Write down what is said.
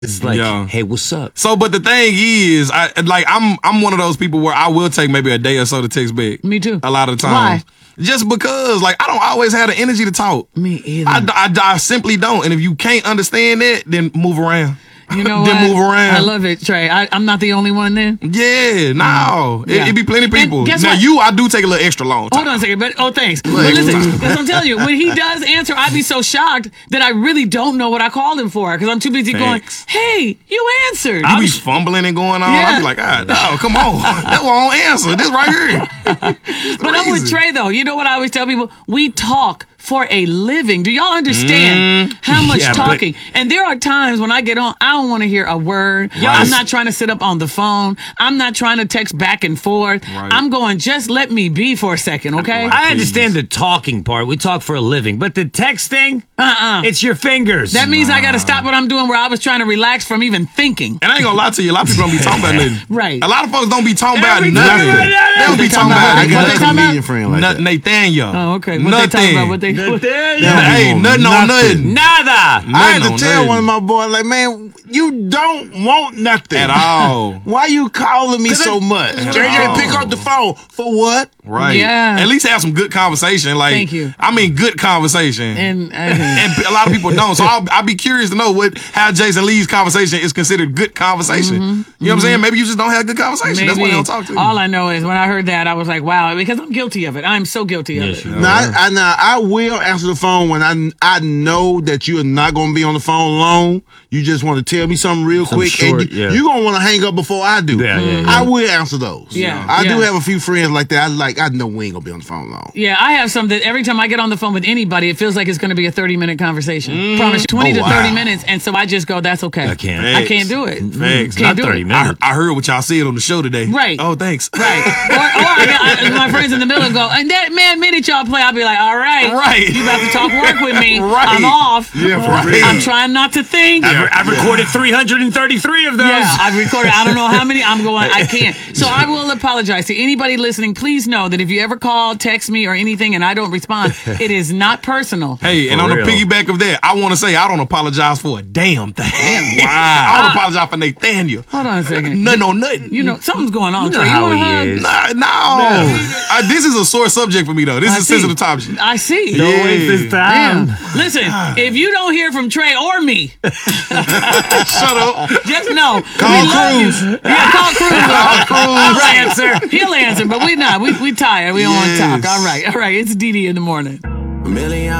It's like, hey, what's up? So, but the thing is, I'm one of those people where I will take maybe a day or so to text back. Me too. A lot of the times. Why? Just because, I don't always have the energy to talk. Me either. I simply don't. And if you can't understand that, then move around. You know then what? move around. I love it, Trey. I'm not the only one then? Yeah, no. Yeah. It be plenty of people. Guess Now, what? I do take a little extra long time. Hold on a second, thanks. But listen, that's what I'm telling you. When he does answer, I'd be so shocked that I really don't know what I called him for because I'm too busy going, hey, you answered. You be fumbling and going on. Yeah. I be like, no, come on. That won't answer. This right here. But I'm with Trey, though. You know what I always tell people? We talk for a living. Do y'all understand how much talking? And there are times when I get on, I don't want to hear a word. Right. I'm not trying to sit up on the phone. I'm not trying to text back and forth. Right. I'm going, just let me be for a second, okay? I understand the talking part. We talk for a living. But the texting, it's your fingers. That means I got to stop what I'm doing where I was trying to relax from even thinking. And I ain't gonna lie to you, a lot of people don't be talking about nothing. Right. A lot of folks don't be talking about Every nothing. time. They don't be talking about I got they a talking about? comedian friend like that. Nathaniel. Oh, okay. What they talking about? What they Hey, nothing on nothing. Nada. I had to tell one of my boys, like, man, you don't want nothing At all. Why you calling me so much? JJ, pick up the phone. For what? Right. Yeah. At least have some good conversation. Thank you. I mean, good conversation. And And a lot of people don't. So I'll be curious to know how Jason Lee's conversation is considered good conversation. You know what I'm saying? Maybe you just don't have good conversation. That's why they don't talk to you. All I know is when I heard that, I was like, wow, because I'm guilty of it. I'm so guilty of it. Now, I will answer the phone when I know that you are not going to be on the phone long. You just want to tell me something real quick. short, and you're going to want to hang up before I do. I will answer those. Yeah. I do have a few friends like that. I know we ain't going to be on the phone long. Yeah, I have some that every time I get on the phone with anybody, it feels like it's going to be a 30-minute conversation. Promise 20 to 30 minutes. And so I just go, that's okay. I can't. I can't do it. Facts. Can't do 30 it. minutes. I heard what y'all said on the show today. Right. Oh, thanks. Right. Or my friends in the middle go, and that minute y'all play, I'll be like, all right. Right. You about to talk work with me. Right. I'm off. Yeah, for real. I'm trying not to think. I've recorded 333 of those. Yeah, I've recorded, I don't know how many. I'm going, I can't. So I will apologize to anybody listening. Please know that if you ever call, text me, or anything, and I don't respond, it is not personal. Hey, and For on real. the piggyback of that, I want to say I don't apologize for a damn thing. Wow. I don't apologize for Nathaniel. Hold on a second. Nothing on nothing. You know, something's going on. You know Trey. how wanna he hug? is. No. This is a sore subject for me, though. This I is a see. sensitive topic. I see. Don't waste this time. Damn. Listen, if you don't hear from Trey or me, Shut up. just know. Call we love you. Cruz. Yeah, call Cruz. Cruz. Answer. He'll answer, but we not. We tired. We don't want to Yes. talk. All right. It's Dee Dee in the morning. Million